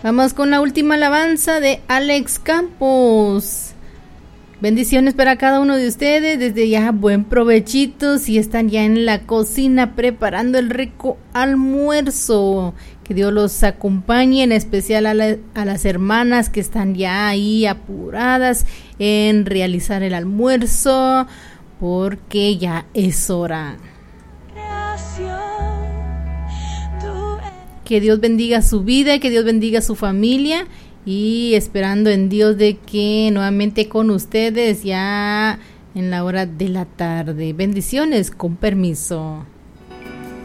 Vamos con la última alabanza de Alex Campos. Bendiciones para cada uno de ustedes. Desde ya, buen provechito si están ya en la cocina preparando el rico almuerzo. Que Dios los acompañe, en especial a las hermanas que están ya ahí apuradas en realizar el almuerzo, porque ya es hora. Que Dios bendiga su vida, que Dios bendiga su familia, y esperando en Dios de que nuevamente con ustedes ya en la hora de la tarde. Bendiciones, con permiso.